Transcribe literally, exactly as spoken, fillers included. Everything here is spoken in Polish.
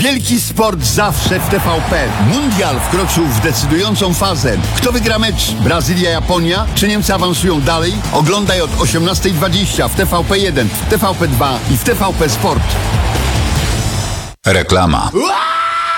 Wielki sport zawsze w T V P. Mundial wkroczył w decydującą fazę. Kto wygra mecz? Brazylia-Japonia? Czy Niemcy awansują dalej? Oglądaj od osiemnastej dwadzieścia w T V P jeden, w T V P dwa i w T V P Sport. Reklama. Ua!